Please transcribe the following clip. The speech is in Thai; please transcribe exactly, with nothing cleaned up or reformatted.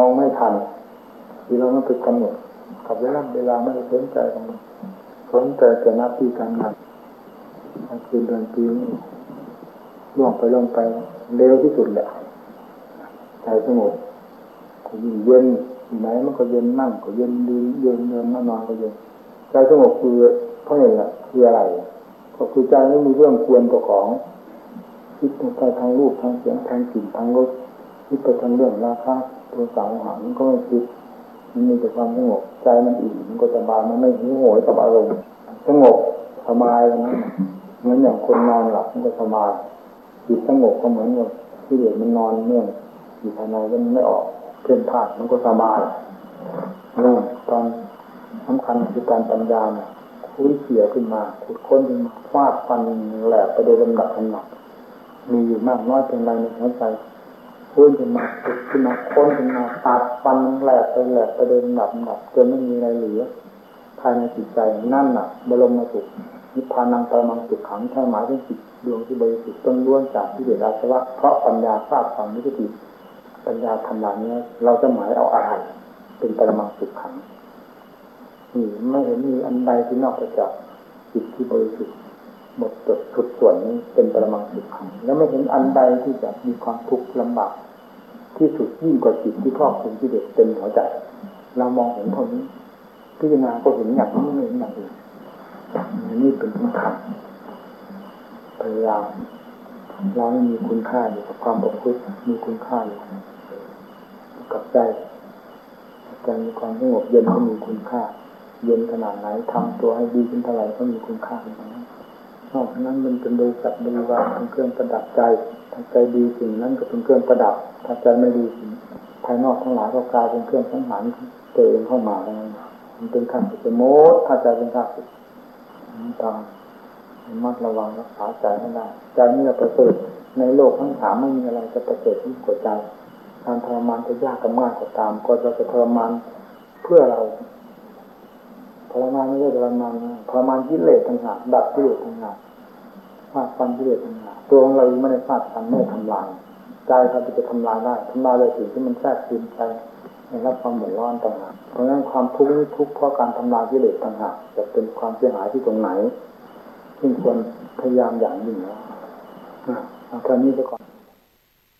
องไม่ทันที่เราต้องไปกำหนดกับเวลาเวลาไม่ได้สนใจกันสนใจแต่หน้าที่การงานคืนเดือนปีล่วงไปล่วงไปเร็วที่สุดแหละใจสงบเย็นไหนมันก็เย็นนั่งก็เย็นยืนเย็นเดินนอนก็เย็นใจสงบคือเพราะอะไรคืออะไรก็คือใจไม่มีเรื่องควรตัวของคิดไปทางรูปทางเสียงทางกลิ่นทางรสคิดไปทางเรื่องราคาตัวสาวหางมันก็ไม่คิดมันมีแต่ความสงบใจมันอิ่มมันก็สบายมันไม่หิวโหยกับอารมณ์สงบสบายแล้วนะเหมือนอย่างคนนอนหลับมันก็สบายจิตสงบก็เหมือนกับที่เด็กมันนอนเนื่องอยู่ภายในมันไม่ออกเพ่นพ่านมันก็สบายเรื่องตอนสำคัญคือการปัญญาคุ้ยเขี่ยขึ้นมาขุดค้นขึ้นมาฟาดฟันแหลกไปโดยลำดับลำดับมีอยู่มากน้อยเป็นไรในหัวใจคุ้ยขึ้นมาขุดขึ้นมาค้นขึ้นมาตัดฟันแหลกไปแหลกไปโดยลำดับลำดับจนไม่มีอะไรเหลือภายในจิตใจนั่นน่ะบรมสุขนิพพานังปรมังสุขขังใช่หมายถึงจิตดวงที่บริสุทธิ์ต้นล้วนจากที่เกิดอาสวะเพราะปัญญาฟาดฟันนิพพิทปัญญาทำลายนี้เราจะหมายเอาอะไรเป็นปรมังสุขขังนี่ไม่เห็นมีอันใดที่นอกจากจิตที่บริสุทธิ์หมดจดทุกส่วนนี้เป็นปรมังสุขขังแล้วไม่เห็นอันใดที่จะมีความทุกข์ลำบากที่สุดยิ่งกว่าจิตที่ครอบคลุมที่เด็กเต็มหัวใจเรามองเห็นเท่านี้พิจารณาก็เห็นอย่างนี้ไม่เห็นอย่างอื่นนี่เป็นสำคัญพยายามเราไม่มีคุณค่าอยู่กับความประพฤติมีคุณค่าอยู่กับใจการมีความสงบเย็นก็มีคุณค่าเย็นขนาดไหนทำตัวให้ดีขึ้นเท่าไหร่ก็มีคุณค่าเหมือนกันนอกจากนั้นมันเป็นบริษัทบริวารเป็นเครื่องประดับใจถ้าใจดีสิ่งนั้นก็เป็นเครื่องประดับถ้าใจไม่ดีสิ่งภายนอกทั้งหลายก็กลายเป็นเครื่องสังหารตัวเองเข้ามาแล้วมันเป็นขั้นสุดโมดถ้าใจเป็นขั้นสุดต้องระมัดระวังรักษาใจให้ได้ใจนี่ประเสริฐในโลกทั้งสามไม่มีอะไรจะประเสริฐยิ่งกว่าใจการทรมานจะยากกับมากก็ตามก็จะทรมานเพื่อเราทรมานไม่ใช่ทรมานทรมานกิเลสต่างหากดับกิเลสต่างหากฟาดฟันกิเลสต่างหากตัวของเราไม่ได้ฟาดฟันไม่ทำลายใจเราจะทำลายได้ทำลายเลยสิ่งที่มันแทรกซึมใจในรับความเดือดร้อนต่างหากเพราะฉะนั้นความทุกข์นี้ทุกข์เพราะการทำลายกิเลสต่างหากจะเป็นความเสียหายที่ตรงไหนซึ่งควรพยายามอย่างยิ่งแล้วเอาแค่นี้ไปก่อน